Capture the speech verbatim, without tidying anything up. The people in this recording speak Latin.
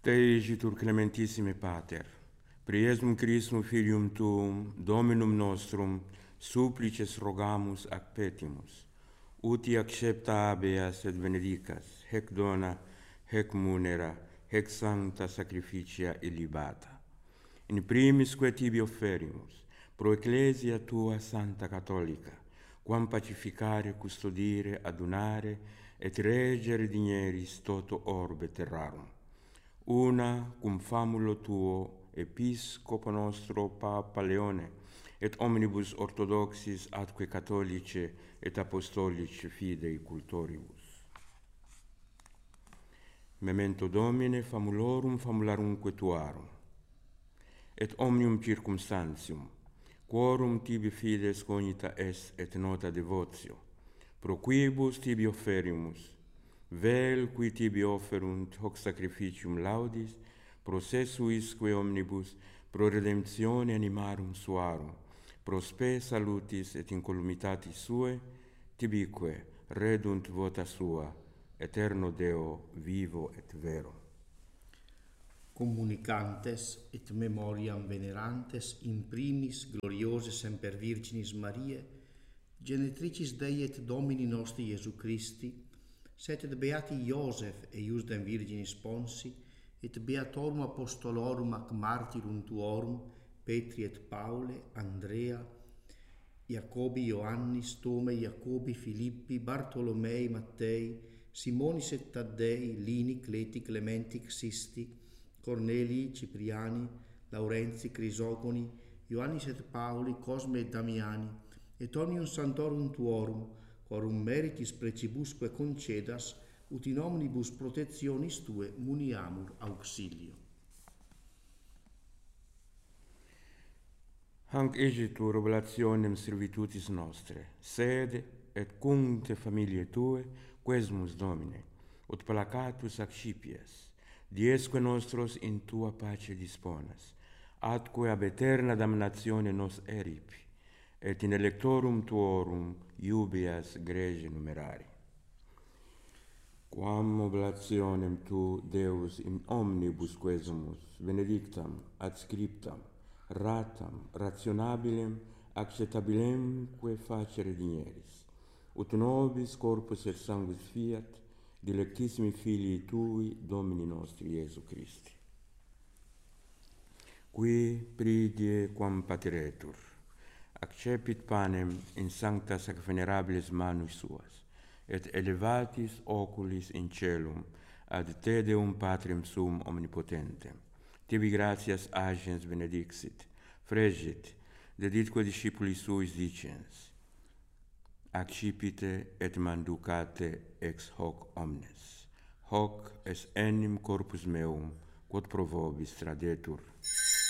Te igitur clementissime Pater, priesum Christum Filium Tuum, Dominum nostrum, supplices rogamus ac petimus, uti accepta habeas et benedicas, hec dona, hec munera, hec sancta sacrificia illibata. In primisque tibi offerimus, pro ecclesia tua Santa Catholica, quam pacificare, custodire, adunare, et regere digneris toto orbe terrarum. Una cum famulo tuo, episcopo nostro Papa Leone, et omnibus orthodoxis atque catholice et apostolice fidei cultoribus. Memento Domine famulorum famularumque tuarum, et omnium circumstantium, quorum tibi fides cognita est et nota devotio, pro quibus tibi offerimus, vel qui tibi offerunt hoc sacrificium laudis, processuisque omnibus, pro redemptione animarum suarum, pro spe salutis et incolumitatis sue, tibique redunt vota sua, eterno Deo vivo et vero. Communicantes et memoriam venerantes in primis gloriose semper Virginis Mariae, genetricis Dei et Domini nostri Iesu Christi, set et beati Iosef e Iusdem Virginis Ponsi, et beatorum apostolorum ac martyrum tuorum, Petri et Paule, Andrea, Jacobi, Ioannis, Tome, Jacobi, Filippi, Bartolomei, Mattei, Simonis et Taddei, Lini, Cleti, Clementi, Xisti, Cornelii, Cipriani, Laurenzi, Crisogoni, Ioannis et Pauli, Cosme et Damiani, et omnium santorum tuorum, quorum meritis precibusque concedas, ut in omnibus protectionis tue muniamur auxilio. Hanc egitur oblationem servitutis nostre, sede et cum te familiae tue, quesumus Domine, ut placatus accipias, diesque nostros in tua pace disponas, atque ab eterna damnatione nos eripi, et in electorum tuorum iubias grege numerari. Quam oblationem tu, Deus, in omnibus quesumus, benedictam, adscriptam, ratam, rationabilem, acceptabilemque facere digneris, ut nobis corpus et sanguis fiat, dilectissimi filii tui, Domini nostri Iesu Christi. Qui pridie quam patiretur, accepit panem in sancta sac venerabilis manus suas, et elevatis oculis in celum ad te Deum Patrem sum omnipotentem. Tibi gratias agens benedixit, fregit, deditque discipulis suis dicens, accipite et manducate ex hoc omnes. Hoc est enim corpus meum, quod pro vobis tradetur.